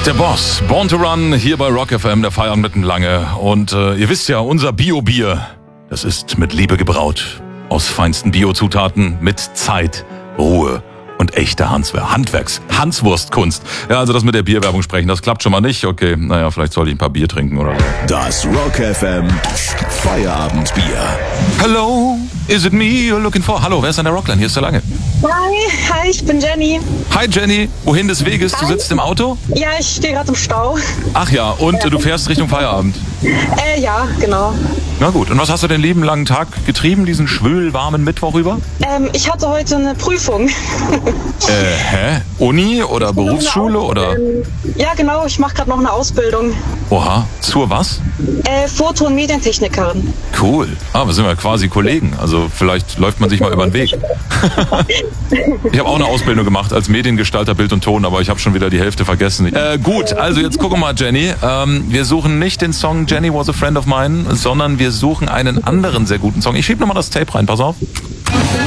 Der Boss, Born to Run, hier bei Rock FM, der Feierabend mitten lange. Und ihr wisst ja, unser Bio-Bier, das ist mit Liebe gebraut. Aus feinsten Bio-Zutaten, mit Zeit, Ruhe und echter Hanswurstkunst. Ja, also das mit der Bierwerbung sprechen, das klappt schon mal nicht. Okay, naja, vielleicht sollte ich ein paar Bier trinken oder so. Das Rock FM Feierabendbier. Hello, is it me you're looking for? Hallo, wer ist an der Rockline? Hier ist der Lange. Hi, ich bin Jenny. Hi Jenny, wohin des Weges? Du sitzt im Auto? Ja, ich stehe gerade im Stau. Ach ja, und du fährst Richtung Feierabend? Ja, genau. Na gut, und was hast du den lieben langen Tag getrieben, diesen schwülwarmen Mittwoch über? Ich hatte heute eine Prüfung. Uni oder Berufsschule oder? Ja, genau, ich mache gerade noch eine Ausbildung. Oha, zur was? Foto- und Medientechnikerin. Cool. Wir sind ja quasi Kollegen, also vielleicht läuft man sich mal über den Weg. Ich habe auch eine Ausbildung gemacht als Mediengestalter Bild und Ton, aber ich habe schon wieder die Hälfte vergessen. Gut, also jetzt gucken wir mal, Jenny. Wir suchen nicht den Song Jenny Was a Friend of Mine, sondern wir suchen einen anderen sehr guten Song. Ich schieb nochmal das Tape rein, pass auf.